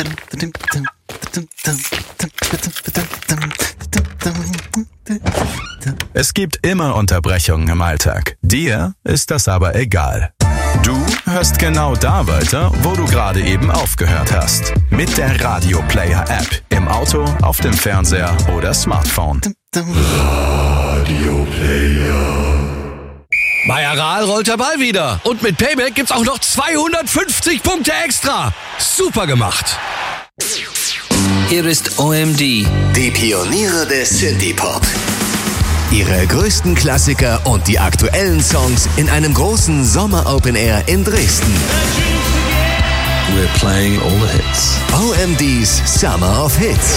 Es gibt immer Unterbrechungen im Alltag. Dir ist das aber egal. Du hörst genau da weiter, wo du gerade eben aufgehört hast. Mit der Radio Player App. Im Auto, auf dem Fernseher oder Smartphone. Radio Player. Bei Aral rollt der Ball wieder. Und mit Payback gibt's auch noch 250 Punkte extra. Super gemacht. Hier ist OMD, die Pioniere des Synthie-Pop. Ihre größten Klassiker und die aktuellen Songs in einem großen Sommer-Open-Air in Dresden. we're playing all the hits. OMD's Summer of Hits.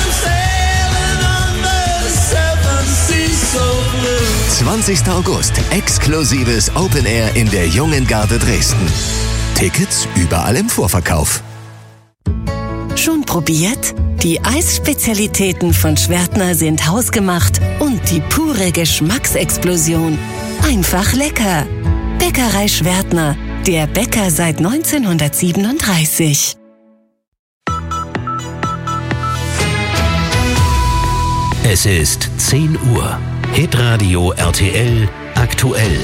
20. August, exklusives Open Air in der Jungen Garde Dresden. Tickets überall im Vorverkauf. Schon probiert? Die Eisspezialitäten von Schwertner sind hausgemacht und die pure Geschmacksexplosion. Einfach lecker. Bäckerei Schwertner, der Bäcker seit 1937. Es ist 10 Uhr. Hitradio RTL aktuell.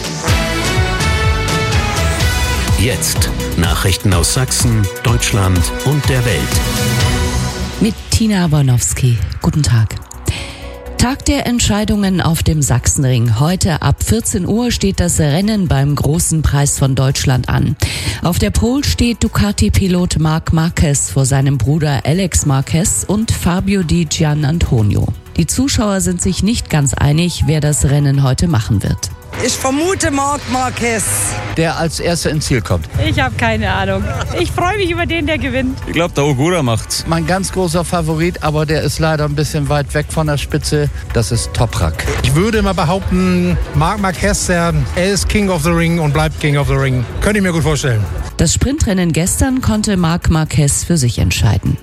Jetzt Nachrichten aus Sachsen, Deutschland und der Welt. Mit Tina Bornowski. Guten Tag. Tag der Entscheidungen auf dem Sachsenring. Heute ab 14 Uhr steht das Rennen beim Großen Preis von Deutschland an. Auf der Pole steht Ducati-Pilot Marc Marquez vor seinem Bruder Alex Marquez und Fabio Di Gianantonio. Die Zuschauer sind sich nicht ganz einig, wer das Rennen heute machen wird. Ich vermute Marc Marquez, der als Erster ins Ziel kommt. Ich habe keine Ahnung. Ich freue mich über den, der gewinnt. Ich glaube, der Ogura macht's. Mein ganz großer Favorit, aber der ist leider ein bisschen weit weg von der Spitze. Das ist Toprak. Ich würde mal behaupten, Marc Marquez, er ist King of the Ring und bleibt King of the Ring. Könnte ich mir gut vorstellen. Das Sprintrennen gestern konnte Marc Marquez für sich entscheiden.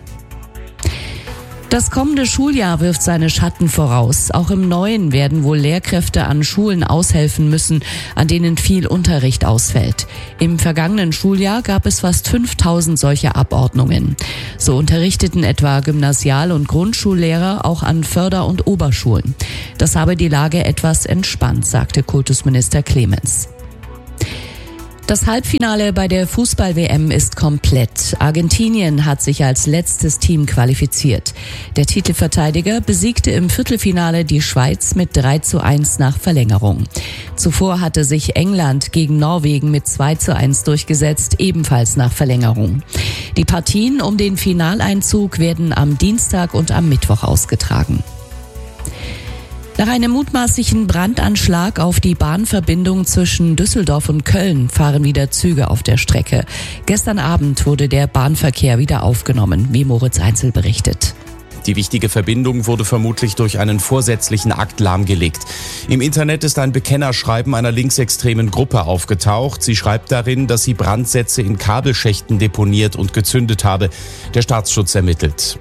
Das kommende Schuljahr wirft seine Schatten voraus. Auch im Neuen werden wohl Lehrkräfte an Schulen aushelfen müssen, an denen viel Unterricht ausfällt. Im vergangenen Schuljahr gab es fast 5000 solche Abordnungen. So unterrichteten etwa Gymnasial- und Grundschullehrer auch an Förder- und Oberschulen. Das habe die Lage etwas entspannt, sagte Kultusminister Clemens. Das Halbfinale bei der Fußball-WM ist komplett. Argentinien hat sich als letztes Team qualifiziert. Der Titelverteidiger besiegte im Viertelfinale die Schweiz mit 3:1 nach Verlängerung. Zuvor hatte sich England gegen Norwegen mit 2:1 durchgesetzt, ebenfalls nach Verlängerung. Die Partien um den Finaleinzug werden am Dienstag und am Mittwoch ausgetragen. Nach einem mutmaßlichen Brandanschlag auf die Bahnverbindung zwischen Düsseldorf und Köln fahren wieder Züge auf der Strecke. Gestern Abend wurde der Bahnverkehr wieder aufgenommen, wie Moritz Einzel berichtet. Die wichtige Verbindung wurde vermutlich durch einen vorsätzlichen Akt lahmgelegt. Im Internet ist ein Bekennerschreiben einer linksextremen Gruppe aufgetaucht. Sie schreibt darin, dass sie Brandsätze in Kabelschächten deponiert und gezündet habe. Der Staatsschutz ermittelt.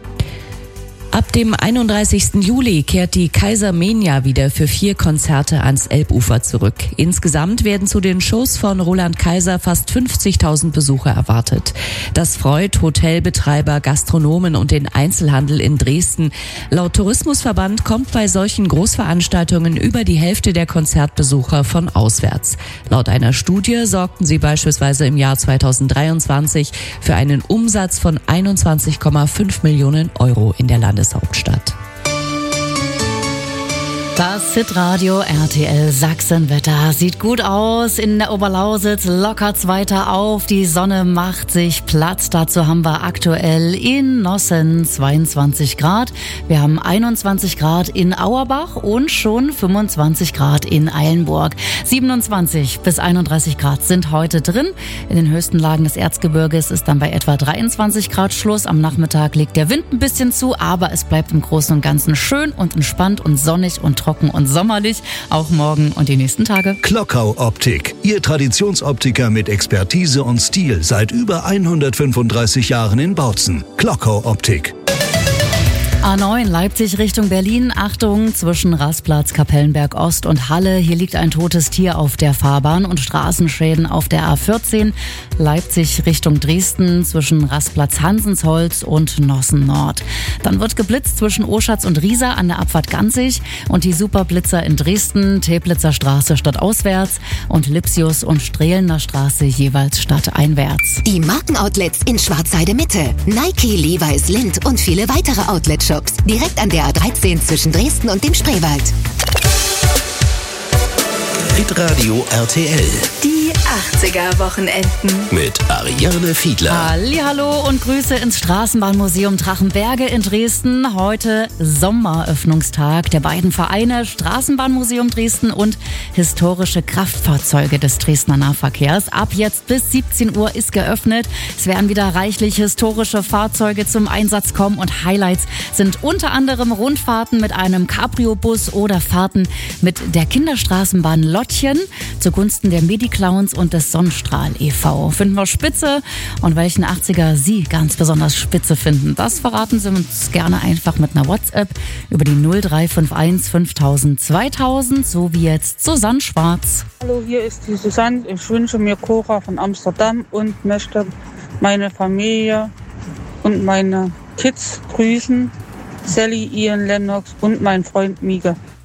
Ab dem 31. Juli kehrt die Kaisermania wieder für 4 Konzerte ans Elbufer zurück. Insgesamt werden zu den Shows von Roland Kaiser fast 50.000 Besucher erwartet. Das freut Hotelbetreiber, Gastronomen und den Einzelhandel in Dresden. Laut Tourismusverband kommt bei solchen Großveranstaltungen über die Hälfte der Konzertbesucher von auswärts. Laut einer Studie sorgten sie beispielsweise im Jahr 2023 für einen Umsatz von 21,5 Millionen Euro in der Landeshauptstadt. Das Hitradio RTL Sachsenwetter sieht gut aus. In der Oberlausitz lockert's weiter auf. Die Sonne macht sich Platz. Dazu haben wir aktuell in Nossen 22 Grad. Wir haben 21 Grad in Auerbach und schon 25 Grad in Eilenburg. 27 bis 31 Grad sind heute drin. In den höchsten Lagen des Erzgebirges ist dann bei etwa 23 Grad Schluss. Am Nachmittag legt der Wind ein bisschen zu, aber es bleibt im Großen und Ganzen schön und entspannt und sonnig und trocken und sommerlich, auch morgen und die nächsten Tage. Klockau Optik, Ihr Traditionsoptiker mit Expertise und Stil seit über 135 Jahren in Bautzen. Klockau Optik. A9 Leipzig Richtung Berlin. Achtung, zwischen Rastplatz Kapellenberg Ost und Halle. Hier liegt ein totes Tier auf der Fahrbahn und Straßenschäden auf der A14. Leipzig Richtung Dresden zwischen Rastplatz Hansensholz und Nossen Nord. Dann wird geblitzt zwischen Oschatz und Riesa an der Abfahrt Ganzig und die Superblitzer in Dresden, Teplitzer Straße stadtauswärts und Lipsius und Strehlener Straße jeweils stadteinwärts. Die Markenoutlets in Schwarzheide Mitte. Nike, Levi's, Lindt und viele weitere Outletshops. Direkt an der A13 zwischen Dresden und dem Spreewald. Hitradio RTL. Die 80er-Wochenenden. Mit Ariane Fiedler. Hallihallo und Grüße ins Straßenbahnmuseum Drachenberge in Dresden. Heute Sommeröffnungstag der beiden Vereine Straßenbahnmuseum Dresden und historische Kraftfahrzeuge des Dresdner Nahverkehrs. Ab jetzt bis 17 Uhr ist geöffnet. Es werden wieder reichlich historische Fahrzeuge zum Einsatz kommen und Highlights sind unter anderem Rundfahrten mit einem Cabrio-Bus oder Fahrten mit der Kinderstraßenbahn Lottchen zugunsten der Medi-Clowns und des Sonnenstrahl e.V. Finden wir spitze und welchen 80er Sie ganz besonders spitze finden, das verraten Sie uns gerne einfach mit einer WhatsApp über die 0351 5000 2000, so wie jetzt Susanne Schwarz. Hallo, hier ist die Susanne. Ich wünsche mir Cora von Amsterdam und möchte meine Familie und meine Kids grüßen. Sally, Ian, Lennox und mein Freund Mieke.